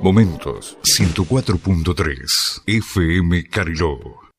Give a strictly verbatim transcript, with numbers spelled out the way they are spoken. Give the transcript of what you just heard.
Momentos ciento cuatro punto tres F M Cariló.